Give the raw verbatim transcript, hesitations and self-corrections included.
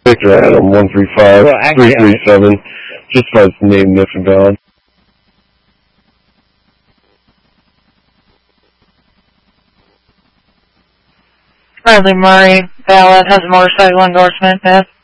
Victor Adam one three five three three seven. Just by the name Niff and Ballard. Bradley Murray, Ballard has a motorcycle endorsement, Beth.